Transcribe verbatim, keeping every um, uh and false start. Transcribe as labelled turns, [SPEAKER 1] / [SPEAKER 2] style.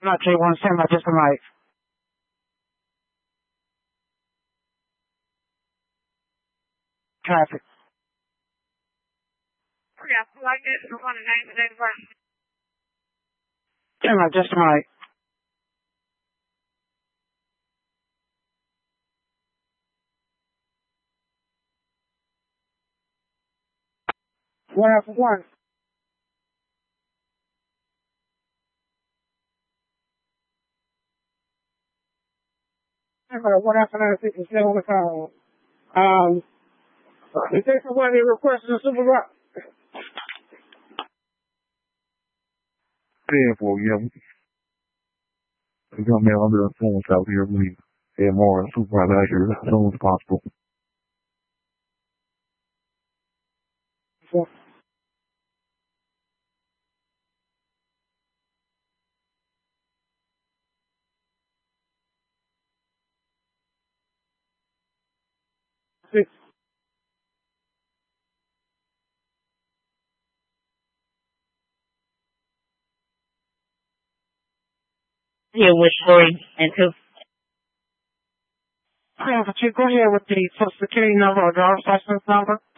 [SPEAKER 1] Not J one, stand by just a mic. Traffic.
[SPEAKER 2] Yeah, like this, we want to name it anywhere.
[SPEAKER 1] Stand by just a mic. One after one. One after nine fifty still on the call. Um, is there somebody requesting a supervisor?
[SPEAKER 3] ten four, yeah. The young man under the influence out here, we need more supervisor out here as soon as possible.
[SPEAKER 1] Yeah. Six.
[SPEAKER 4] Yeah, with three and two.
[SPEAKER 1] Go ahead with the social security number or driver's license number.